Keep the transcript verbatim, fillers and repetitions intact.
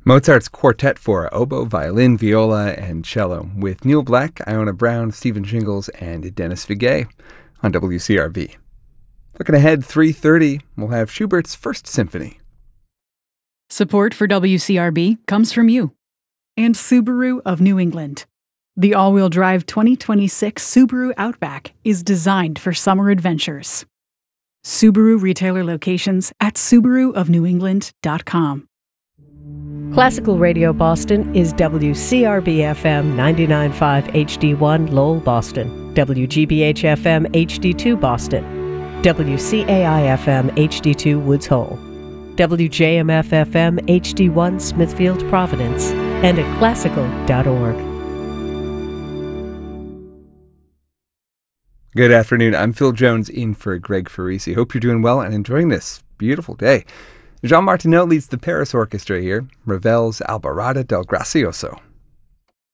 Mozart's Quartet for oboe, violin, viola, and cello with Neil Black, Iona Brown, Stephen Shingles, and Dennis Vigay on W C R B. Looking ahead, three thirty, we'll have Schubert's First Symphony. Support for W C R B comes from you and Subaru of New England. The all-wheel drive twenty twenty-six Subaru Outback is designed for summer adventures. Subaru retailer locations at subaru of new england dot com. Classical Radio Boston is W C R B F M ninety-nine point five H D one Lowell, Boston, W G B H F M H D two Boston, W C A I F M H D two Woods Hole, W J M F F M H D one Smithfield, Providence, and at classical dot org. Good afternoon. I'm Phil Jones in for Greg Farisi. Hope you're doing well and enjoying this beautiful day. Jean Martineau leads the Paris Orchestra here, Ravel's Alborada del Gracioso.